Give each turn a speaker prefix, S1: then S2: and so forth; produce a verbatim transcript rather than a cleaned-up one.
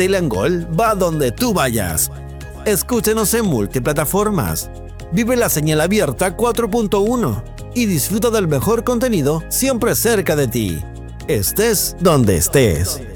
S1: Retail and Gold va donde tú vayas. Escúchenos en multiplataformas. Vive la señal abierta cuatro punto uno y disfruta del mejor contenido siempre cerca de ti. Estés donde estés.